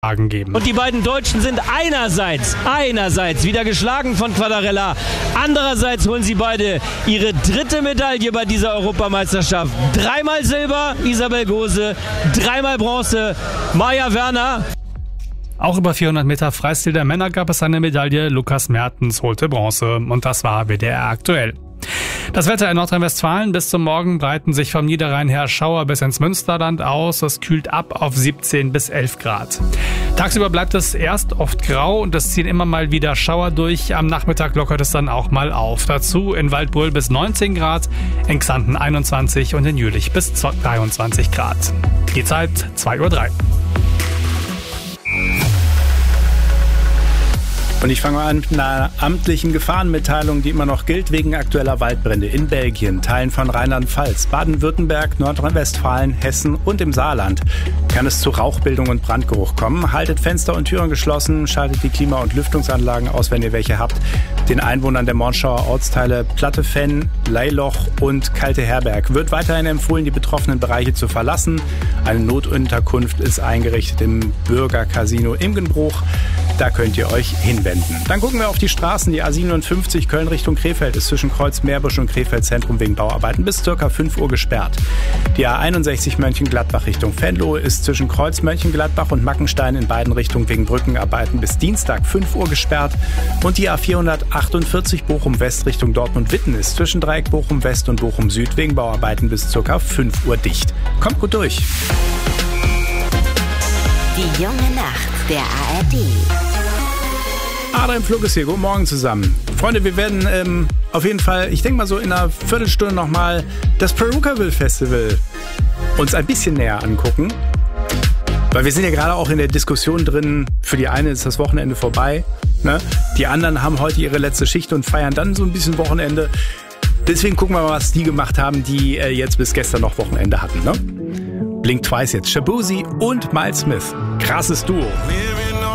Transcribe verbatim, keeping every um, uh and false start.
geben. Und die beiden Deutschen sind einerseits, einerseits wieder geschlagen von Quadarella. Andererseits holen sie beide ihre dritte Medaille bei dieser Europameisterschaft. Dreimal Silber, Isabel Gose, dreimal Bronze, Maja Werner. Auch über vierhundert Meter Freistil der Männer gab es eine Medaille. Lukas Mertens holte Bronze. Und das war W D R aktuell. Das Wetter in Nordrhein-Westfalen: bis zum Morgen breiten sich vom Niederrhein her Schauer bis ins Münsterland aus. Es kühlt ab auf siebzehn bis elf Grad. Tagsüber bleibt es erst oft grau und es ziehen immer mal wieder Schauer durch. Am Nachmittag lockert es dann auch mal auf. Dazu in Waldbröl bis neunzehn Grad, in Xanten einundzwanzig und in Jülich bis dreiundzwanzig Grad. Die Zeit zwei Uhr drei. Und ich fange mal an mit einer amtlichen Gefahrenmitteilung, die immer noch gilt wegen aktueller Waldbrände in Belgien, Teilen von Rheinland-Pfalz, Baden-Württemberg, Nordrhein-Westfalen, Hessen und im Saarland. Kann es zu Rauchbildung und Brandgeruch kommen? Haltet Fenster und Türen geschlossen, schaltet die Klima- und Lüftungsanlagen aus, wenn ihr welche habt. Den Einwohnern der Monschauer Ortsteile Plattefenn, Leiloch und Kalte Herberg wird weiterhin empfohlen, die betroffenen Bereiche zu verlassen. Eine Notunterkunft ist eingerichtet im Bürgercasino Imgenbruch. Da könnt ihr euch hinwenden. Dann gucken wir auf die Straßen. Die A siebenundfünfzig Köln Richtung Krefeld ist zwischen Kreuz Meerbusch und Krefeld Zentrum wegen Bauarbeiten bis ca. fünf Uhr gesperrt. Die A einundsechzig Mönchengladbach Richtung Venlo ist zwischen Kreuz Mönchengladbach und Mackenstein in beiden Richtungen wegen Brückenarbeiten bis Dienstag fünf Uhr gesperrt. Und die A vierhundertachtundvierzig Bochum West Richtung Dortmund-Witten ist zwischen Dreieck Bochum West und Bochum Süd wegen Bauarbeiten bis ca. fünf Uhr dicht. Kommt gut durch. Die junge Nacht der A R D. Adrian Flug ist hier. Guten Morgen zusammen. Freunde, wir werden ähm, auf jeden Fall, ich denke mal so in einer Viertelstunde nochmal das Perukaville Festival uns ein bisschen näher angucken. Weil wir sind ja gerade auch in der Diskussion drin, für die eine ist das Wochenende vorbei, ne? Die anderen haben heute ihre letzte Schicht und feiern dann so ein bisschen Wochenende. Deswegen gucken wir mal, was die gemacht haben, die äh, jetzt bis gestern noch Wochenende hatten, ne? Blink Twice jetzt, Shaboozey und Miles Smith. Krasses Duo.